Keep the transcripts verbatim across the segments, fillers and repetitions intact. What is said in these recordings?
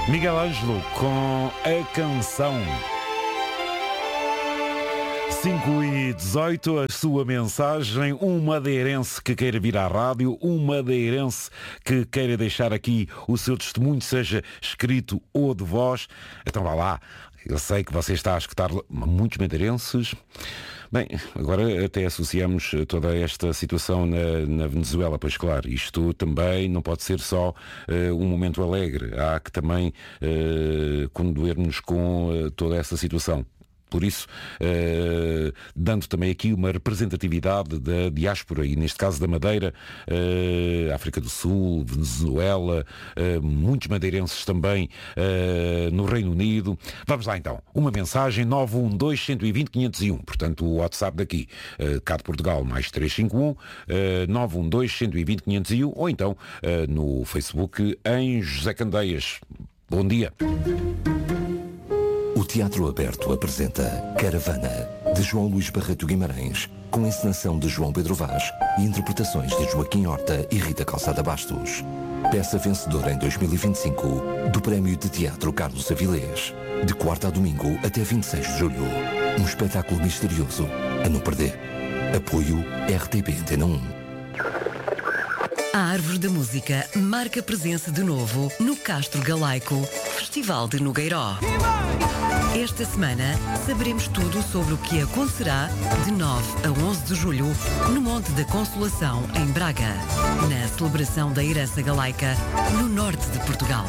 Miguel Ângelo com a canção. cinco e dezoito, a sua mensagem, um madeirense que queira vir à rádio, um madeirense que queira deixar aqui o seu testemunho, seja escrito ou de voz. Então vá lá, eu sei que você está a escutar muitos madeirenses. Bem, agora até associamos toda esta situação na, na Venezuela, pois claro, isto também não pode ser só uh, um momento alegre, há que também uh, condoer-nos com uh, toda essa situação. Por isso, eh, dando também aqui uma representatividade da diáspora, e neste caso da Madeira, eh, África do Sul, Venezuela, eh, muitos madeirenses também eh, no Reino Unido. Vamos lá então, uma mensagem nove um dois, um dois zero, quinhentos e um, portanto o WhatsApp daqui, eh, cá de Portugal, mais três cinco um, eh, nove um dois, um dois zero, quinhentos e um, ou então eh, no Facebook em José Candeias. Bom dia. O Teatro Aberto apresenta Caravana, de João Luís Barreto Guimarães, com encenação de João Pedro Vaz e interpretações de Joaquim Horta e Rita Calçada Bastos. Peça vencedora em dois mil e vinte e cinco do Prémio de Teatro Carlos Avilés. De quarta a domingo até vinte e seis de julho. Um espetáculo misterioso a não perder. Apoio R T P Antena um. A Árvore da Música marca presença de novo no Castro Galaico, Festival de Nogueiró. Esta semana saberemos tudo sobre o que acontecerá de nove a onze de julho no Monte da Consolação, em Braga, na celebração da herança galaica no norte de Portugal.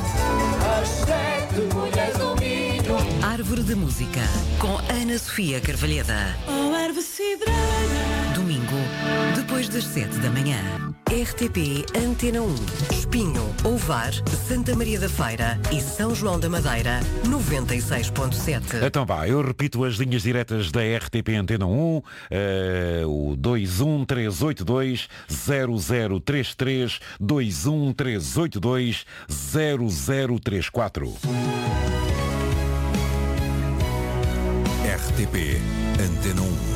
Árvore da Música, com Ana Sofia Carvalheda. Domingo, depois das sete da manhã. R T P Antena um, Espinho, Ovar, Santa Maria da Feira e São João da Madeira, noventa e seis ponto sete. Então vá, eu repito as linhas diretas da R T P Antena um, uh, o dois um três oito dois, zero zero três três, dois um três oito dois, zero zero três quatro. R T P Antena um.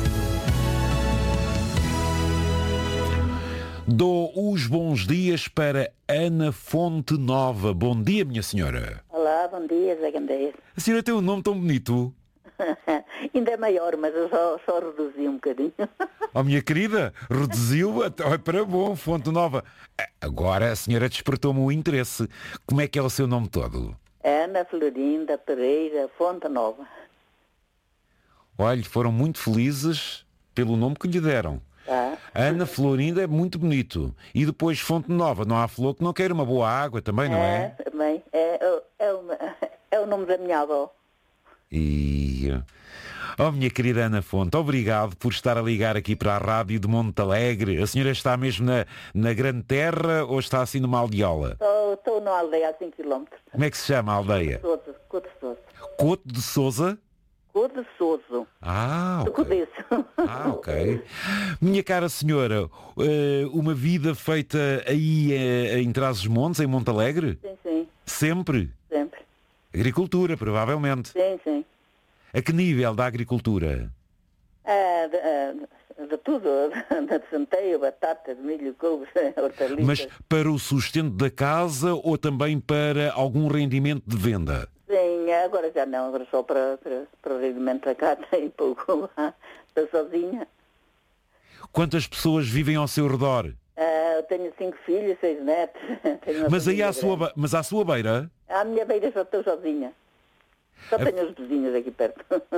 Dou os bons dias para Ana Fonte Nova. Bom dia, minha senhora. Olá, bom dia, Zé Candeias. A senhora tem um nome tão bonito. Ainda é maior, mas eu só, só reduzi um bocadinho. Oh, minha querida, reduziu até para bom, Fonte Nova. Agora a senhora despertou-me o interesse. Como é que é o seu nome todo? Ana Florinda Pereira Fonte Nova. Olhe, foram muito felizes pelo nome que lhe deram. Tá. Ana Florinda é muito bonito. E depois Fonte Nova, não há flor que não queira uma boa água também, não é? É, também. É, é, é, o, é o nome da minha avó. E... Oh, minha querida Ana Fonte, obrigado por estar a ligar aqui para a rádio de Monte Alegre. A senhora está mesmo na, na Grande Terra ou está assim numa aldeola? Estou numa aldeia a cinco quilómetros. Como é que se chama a aldeia? Sousa, Couto de Sousa. Couto de Sousa? Couto de Sousa. Ah, ok. Ah, ok. Minha cara senhora, uma vida feita aí em Trás-os-Montes, em Monte Alegre? Sim, sim. Sempre? Sempre. Agricultura, provavelmente. Sim, sim. A que nível da agricultura? É, de, de, de tudo. De centeio, batata, de milho, couves, hortaliças. Mas para o sustento da casa ou também para algum rendimento de venda? Sim, agora já não, agora só para, para, para o rendimento da casa e pouco lá. Estou sozinha. Quantas pessoas vivem ao seu redor? Uh, eu tenho cinco filhos, seis netos. Mas aí à sua, mas à sua beira? À minha beira só estou sozinha. Só A... tenho os vizinhos aqui perto.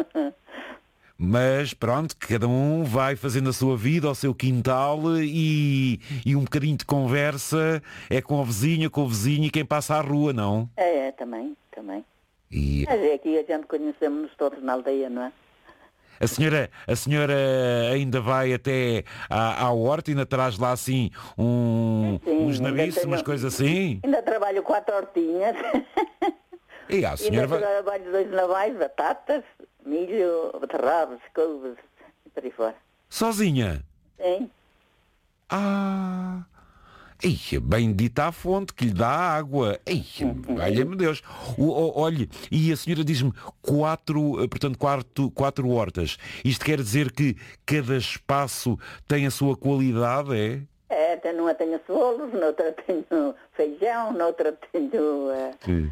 Mas pronto, cada um vai fazendo a sua vida ao seu quintal e, e um bocadinho de conversa é com a vizinha, com o vizinho e quem passa à rua, não? É, é, também, também. E... Mas é aqui a gente conhecemos-nos todos na aldeia, não é? A senhora, a senhora ainda vai até à, à horta e ainda traz lá assim um, sim, uns nabiços, tenho... umas coisas assim? Ainda trabalho quatro hortinhas. E a senhora ainda vai... trabalho dois navais, batatas, milho, beterrabas, couves e por aí fora. Sozinha? Sim. Ah... Ei, bendita a fonte que lhe dá água. Ei, valha-me Deus. O, o, olhe, e a senhora diz-me quatro, portanto, quatro, quatro hortas. Isto quer dizer que cada espaço tem a sua qualidade, é? É, numa tenho solos, noutra tenho feijão, noutra tenho uh,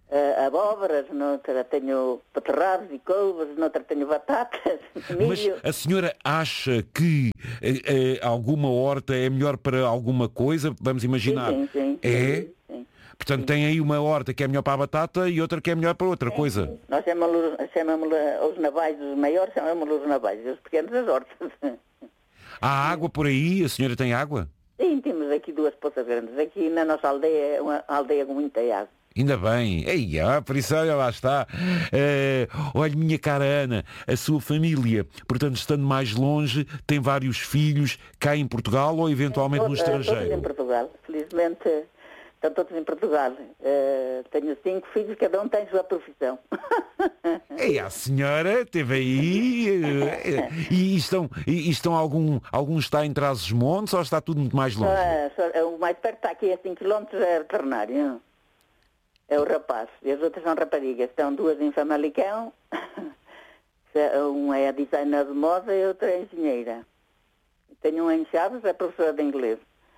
uh, abóboras, noutra tenho beterrabos e couves, noutra tenho batatas, milho. Mas a senhora acha que uh, uh, alguma horta é melhor para alguma coisa? Vamos imaginar. Sim, sim, sim. É? Sim, sim. Portanto, sim. Tem aí uma horta que é melhor para a batata e outra que é melhor para outra sim, coisa. Sim. Nós chamamos, chamamos os navais, os maiores chamamos os navais, os pequenos as hortas. Há água por aí? A senhora tem água? Sim, temos aqui duas poças grandes. Aqui na nossa aldeia é uma aldeia com muita água. Ainda bem. Ei, ah, por isso, olha, lá está. Uh, olha, minha cara Ana, a sua família, portanto, estando mais longe, tem vários filhos cá em Portugal ou eventualmente todos, no estrangeiro? Todos em Portugal. Felizmente, estão todos em Portugal. Uh, tenho cinco filhos, cada um tem a sua profissão. Ei, a senhora teve aí... Uh, e estão, e estão algum, algum está em Trás-os-Montes ou está tudo muito mais longe? Uh, só, o mais perto está aqui a cinco quilómetros, é veterinário. É o rapaz. E as outras são raparigas. Estão duas em Famalicão. Uma é a designer de moda e a outra é engenheira. Tenho uma em Chaves, é professora de inglês.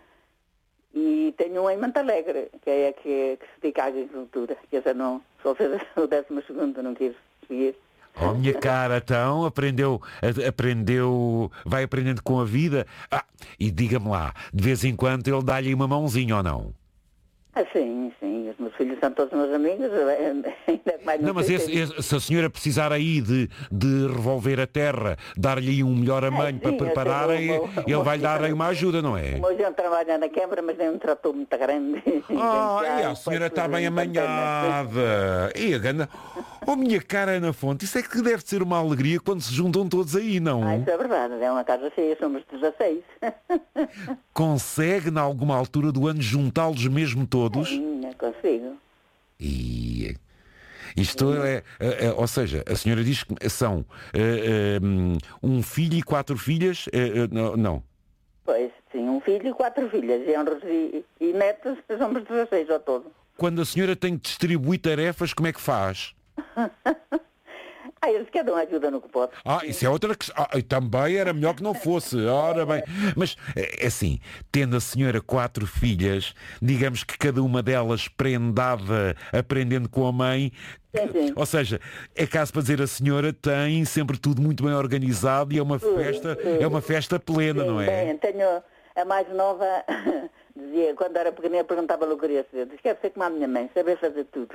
E tenho uma em Montalegre, que é a que, que se dedica à agricultura. Que essa não, só fez o décimo segundo, não quis seguir. Oh, minha cara, então, aprendeu, aprendeu, vai aprendendo com a vida. Ah, e diga-me lá, de vez em quando ele dá-lhe uma mãozinha ou não? Ah, sim, sim. Os meus filhos são todos meus amigos. Ainda mais não, mas esse, esse, se a senhora precisar aí de, de revolver a terra, dar-lhe aí um melhor amanho ah, para prepararem, ele vai-lhe dar aí uma ajuda, não é? O meu João trabalha na Câmara, mas tem um trator muito grande. Ah, e a senhora está bem amanhada. E a ganda... Oh, minha cara Ana Fonte, isso é que deve ser uma alegria quando se juntam todos aí, não? Ah, isso é verdade. É uma casa cheia, somos dezasseis. Consegue, em alguma altura do ano, juntá-los mesmo todos? Sim, consigo. E isto é, é, é, ou seja, a senhora diz que são é, é, um filho e quatro filhas, é, não, não? Pois, sim, um filho e quatro filhas, genros e, e netos, somos dezasseis ao todo. Quando a senhora tem que distribuir tarefas, como é que faz? Ah, eles cada um ajuda no que pode. Ah, isso é outra questão. Ah, também era melhor que não fosse. Ora bem. Mas, é assim, tendo a senhora quatro filhas, digamos que cada uma delas prendada, aprendendo com a mãe, sim, sim. Ou seja, é caso para dizer, a senhora tem sempre tudo muito bem organizado e é uma sim, festa, sim. é uma festa plena, sim, não é? Bem, tenho a mais nova, dizia, quando era pequenina, perguntava o que queria ser. Diz que quero ser como a minha mãe, saber fazer tudo.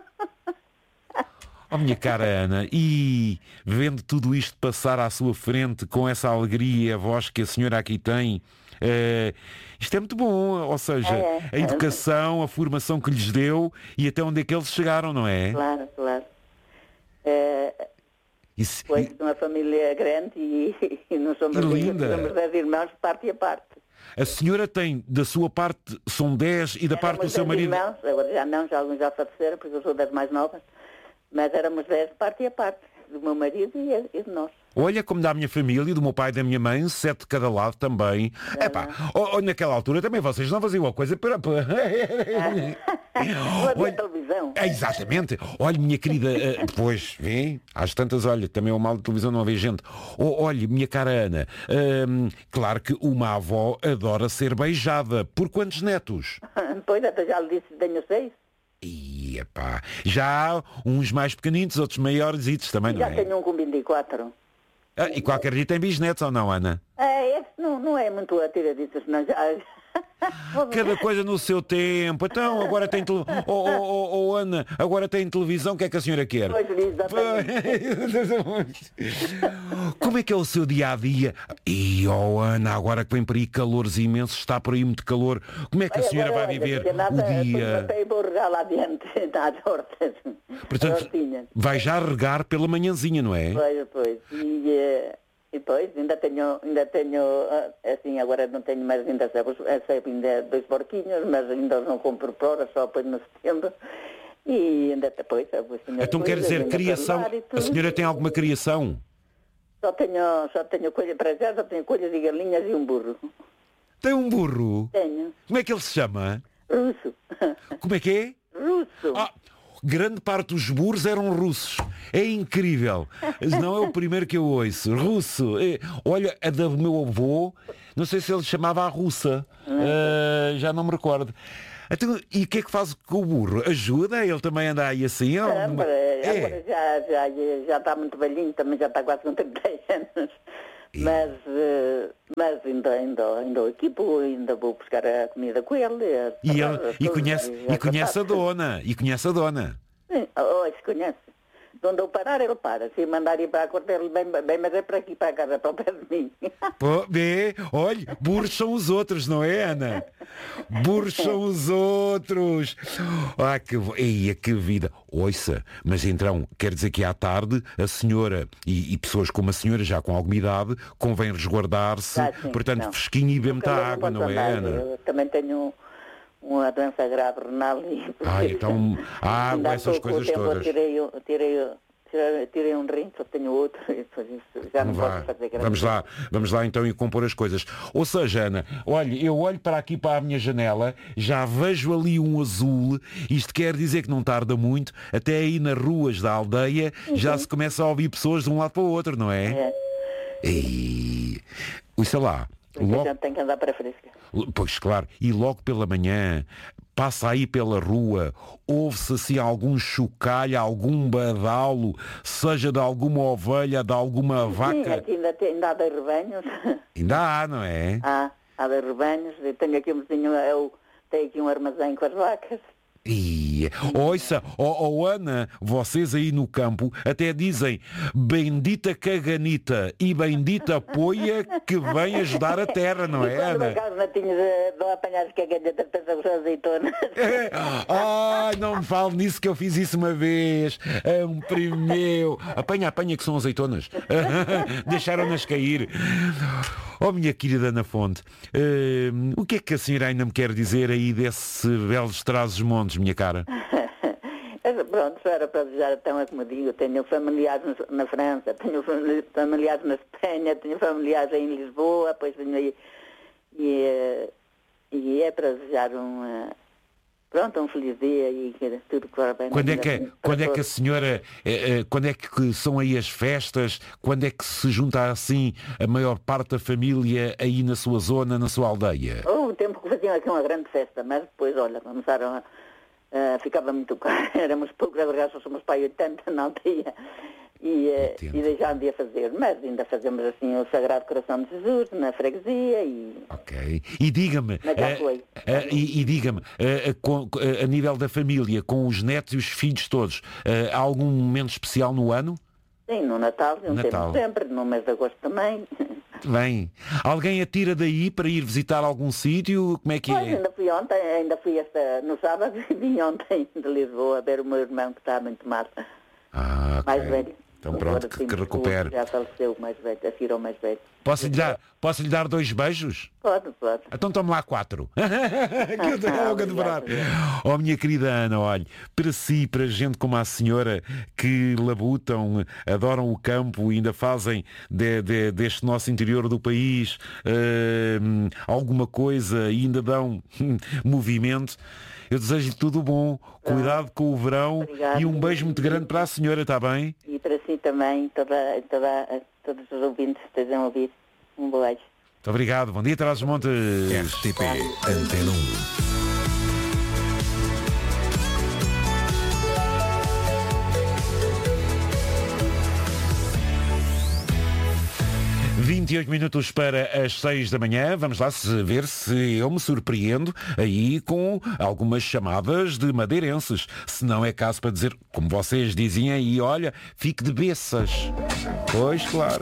Oh, minha cara Ana, e vendo tudo isto passar à sua frente com essa alegria e a voz que a senhora aqui tem, uh, isto é muito bom, ou seja, é, é. a educação, a formação que lhes deu e até onde é que eles chegaram, não é? Claro, claro. É, Isso, pois, de uma família grande e, e não somos, linda. somos dez irmãos, parte a parte. A senhora tem, da sua parte, são dez e da Éramos parte do seu marido... irmãos, agora já não, já alguns já faleceram, porque eu sou das mais novas. Mas éramos dez, parte a parte, do meu marido e de nós. Olha como da minha família, do meu pai e da minha mãe, sete de cada lado também. É Epá, oh, naquela altura também vocês não faziam uma coisa para... Olha, televisão. É, exatamente. Olha, minha querida, uh, pois, vê, às tantas, olha, também é o mal de televisão não haver gente. Oh, olha, minha cara Ana, uh, claro que uma avó adora ser beijada. Por quantos netos? Pois, até já lhe disse, tenho seis. E, epá, já há uns mais pequenitos, outros maiores também, não já é? Já tenho um com vinte e quatro. Ah, e qualquer dia tem bisnetos ou não, Ana? É, esse não, não é muito a tiradiças, não. Já... Cada coisa no seu tempo. Então, agora tem... Tele... Oh, oh, oh, oh, Ana, agora tem televisão, o que é que a senhora quer? Pois, como é que é o seu dia-a-dia? E, oh, Ana, agora que vem por aí calores imensos, está por aí muito calor, como é que a senhora vai viver nada, o dia? Eu vou regar lá adiante, nas hortas. Portanto, vai já regar pela manhãzinha, não é? Pois, pois. E... E depois, ainda tenho, ainda tenho, assim, agora não tenho mais ainda sei, ainda dois porquinhos, mas ainda não compro por hora, só apanho no setembro. E ainda depois... Assim, então quer dizer, criação, a senhora tem alguma criação? Só tenho, só tenho coelho, para já só tenho coelhos e galinhas e um burro. Tem um burro? Tenho. Como é que ele se chama? Russo. Como é que é? Russo. Ah, grande parte dos burros eram russos. É incrível. Não é o primeiro que eu ouço. Russo. É, olha, a do meu avô, não sei se ele chamava a russa. Uh, já não me recordo. Então, e o que é que faz com o burro? Ajuda? Ele também anda aí assim? Ou... É, agora, é. agora já, já, já está muito velhinho, também já está quase com trinta anos. E... Mas, mas ainda, ainda, ainda aqui vou, ainda vou buscar a comida com ele. E, ele, e conhece, e conhece a dona? E conhece a dona? Sim, hoje conhece. De onde eu parar, ele para. Se mandar ir para a corte, ele vem, vem, mas é para aqui, para a casa, para o pé de mim. Pô, bem, olha, burros são os outros, não é, Ana? Burros são os outros. Ah, que, eia, que vida. Ouça, mas então, quer dizer que à tarde a senhora, e, e pessoas como a senhora, já com alguma idade, convém resguardar-se, ah, portanto, não. Fresquinho e bem muita água, não, não é, Ana? Eu também tenho uma doença grave renal e... Ah, então, água, essas coisas todas. Eu tirei, eu tirei, tirei, tirei um rim, só tenho outro, e depois isso já não posso fazer grande. Vamos lá, vamos lá então e compor as coisas. Ou seja, Ana, olha, eu olho para aqui para a minha janela, já vejo ali um azul, isto quer dizer que não tarda muito, até aí nas ruas da aldeia uhum. já se começa a ouvir pessoas de um lado para o outro, não é? É. E... sei lá. Logo... a gente tem que andar para a fresca. Pois claro, e logo pela manhã passa aí pela rua, ouve-se assim algum chocalho, algum badalo, seja de alguma ovelha, de alguma Sim, vaca. Aqui ainda, tem, ainda há dois rebanhos. Ainda há, não é? Há, há dois rebanhos. Eu tenho aqui um vizinho, eu tenho aqui um armazém com as vacas. E, ouça, oh, oh Ana, vocês aí no campo até dizem bendita caganita e bendita poia que vem ajudar a terra, não é, Ana? Por acaso não tinha de, de apanhar as caganetas para as azeitonas. É. Ai, não me fale nisso que eu fiz isso uma vez. É um primo meu. Apanha, apanha que são azeitonas. Deixaram-nas cair. Oh, minha querida Ana Fonte, uh, o que é que a senhora ainda me quer dizer aí desse belos Trás-os-Montes, minha cara? Pronto, só era para desejar, então, é como digo, tenho familiares na França, tenho familiares na Espanha, tenho familiares em Lisboa, depois venho aí, e, e é para desejar um... Pronto, um feliz dia e que tudo corra bem. Quando é que, quando é que a senhora, eh, quando é que são aí as festas, quando é que se junta assim a maior parte da família aí na sua zona, na sua aldeia? Houve um tempo que faziam aqui uma grande festa, mas depois, olha, começaram a... Uh, ficava muito caro, éramos poucos, na verdade só somos para oitenta na aldeia. E, uh, e deixaram de a fazer, mas ainda fazemos assim o Sagrado Coração de Jesus na freguesia e... Ok. E diga-me, mas já uh, foi. Uh, e, e diga-me, uh, uh, a nível da família, com os netos e os filhos todos, uh, há algum momento especial no ano? Sim, no Natal, no Natal. sempre, no mês de agosto também. Bem, alguém atira daí para ir visitar algum sítio? Como é que pois, é? Ainda fui ontem, ainda fui esta, no sábado e vim ontem de Lisboa a ver o meu irmão que está muito mal. Ah, okay. Mais velho. Então pronto, que, que recupere. Já faleceu o mais velho, a filha o mais velho. Posso-lhe dar, posso lhe dar dois beijos? Pode, pode. Então tome lá quatro. Que eu tenho logo a devorar. Oh, minha querida Ana, olha, para si, para gente como a senhora que labutam, adoram o campo e ainda fazem de, de, deste nosso interior do país uh, alguma coisa e ainda dão movimento, eu desejo-lhe tudo bom, cuidado com o verão. Obrigado. E um beijo muito grande para a senhora, está bem? E para si também, toda, toda, todos os ouvintes que estejam a ouvir. Um beijo. Muito obrigado. Bom dia, Trás-os-Montes. R T P Antena um. vinte e oito minutos para as seis da manhã. Vamos lá se ver se eu me surpreendo aí com algumas chamadas de madeirenses. Se não é caso para dizer, como vocês dizem aí, olha, fique de beças. Pois, claro.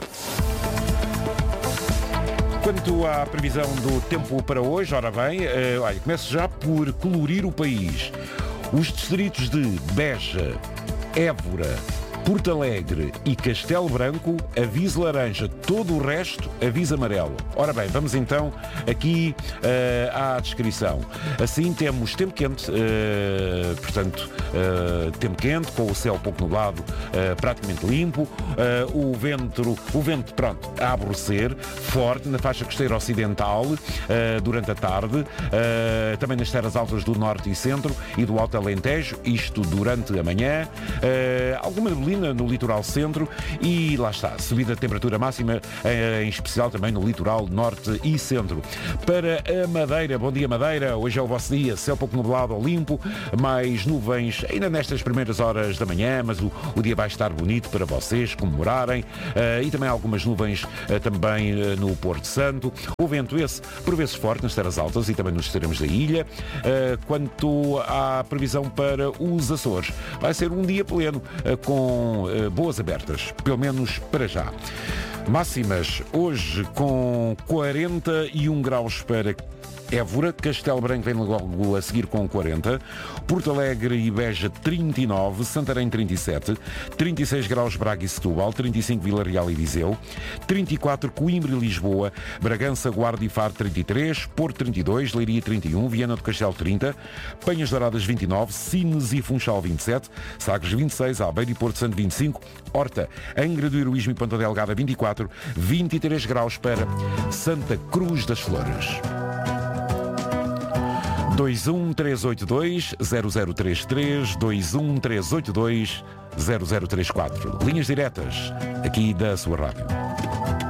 Quanto à previsão do tempo para hoje, ora bem, uh, olha, começo já por colorir o país. Os distritos de Beja, Évora, Porto Alegre e Castelo Branco, aviso laranja. Todo o resto, aviso amarelo. Ora bem, vamos então aqui uh, à descrição. Assim temos tempo quente, uh, portanto, uh, tempo quente, com o céu pouco nublado, uh, praticamente limpo. Uh, o vento, o vento, pronto, a aborrecer, forte na faixa costeira ocidental uh, durante a tarde. Uh, também nas terras altas do norte e centro e do Alto Alentejo, isto durante a manhã. Uh, alguma neblina neblina no litoral centro e lá está, subida de temperatura máxima, em especial também no litoral norte e centro. Para a Madeira, bom dia Madeira, hoje é o vosso dia, céu pouco nublado ou limpo, mais nuvens ainda nestas primeiras horas da manhã, mas o, o dia vai estar bonito para vocês comemorarem, uh, e também algumas nuvens uh, também uh, no Porto Santo. O vento esse, por vezes forte nas terras altas e também nos extremos da ilha. Uh, quanto à previsão para os Açores, vai ser um dia pleno, uh, com uh, boas abertas, pelo menos para já. Máximas hoje com quarenta e um graus para Évora, Castelo Branco vem logo a seguir com quarenta, Porto Alegre e Beja trinta e nove, Santarém trinta e sete, trinta e seis graus Braga e Setúbal, trinta e cinco Vila Real e Viseu, trinta e quatro Coimbra e Lisboa, Bragança, Guarda e Faro trinta e três, Porto trinta e dois, Leiria trinta e um, Viana do Castelo trinta, Penhas Douradas vinte e nove, Sines e Funchal vinte e sete, Sagres vinte e seis, Aveiro e Porto Santo vinte e cinco, Horta, Angra do Heroísmo e Ponta Delgada vinte e quatro, vinte e três graus para Santa Cruz das Flores. dois um três oito dois zero zero três três, dois um três oito dois zero zero três quatro. Linhas diretas aqui da sua rádio.